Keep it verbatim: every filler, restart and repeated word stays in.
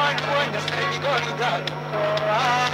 One, one, the same, you go, you got it.